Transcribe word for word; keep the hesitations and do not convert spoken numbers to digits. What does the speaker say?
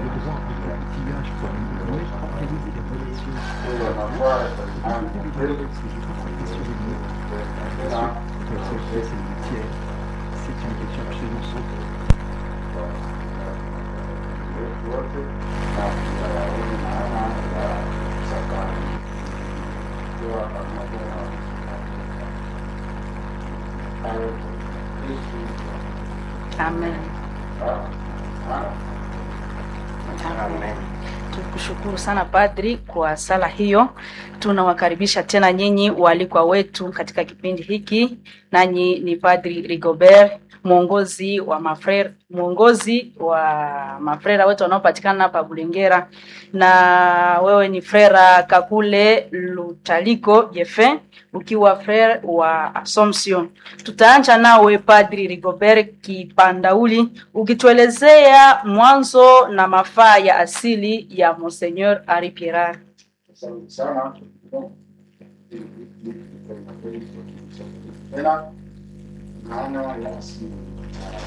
le droit au coquillage pour même organiser des relations. Je vais poser des questions sur les mots. Bien sûr, c'est une tiers. C'est une question absolument centrale. Amen. Amen. Tukushukuru sana Padri kwa sala hiyo. Tunawakaribisha tena nyinyi waalikwa wetu katika kipindi hiki. Nanyi ni Padri Rigobert, mwongozi wa mafrera, mwongozi wa mafrera wetu wanaopatikana hapa Bulengera, na wewe ni frera Kakule Lutaliko Jefe ukiwa frere wa Assumption. Tutaanza nawe Padri Rigobert Kipandauli ukituelezea mwanzo na mafaa ya asili ya Monseigneur Henri Pierrat. Sana maana ya asili